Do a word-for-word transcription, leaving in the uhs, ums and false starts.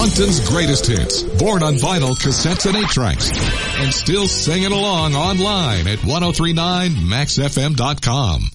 Moncton's greatest hits, born on vinyl, cassettes, and eight tracks, and still singing along online at ten thirty-nine max f m dot com.